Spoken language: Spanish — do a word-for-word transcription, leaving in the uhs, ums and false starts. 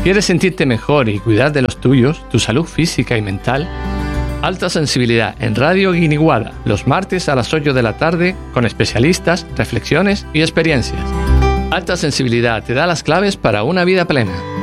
¿Quieres sentirte mejor y cuidar de los tuyos, tu salud física y mental? Alta Sensibilidad en Radio Guiniguada, los martes a las ocho de la tarde, con especialistas, reflexiones y experiencias. Alta Sensibilidad te da las claves para una vida plena.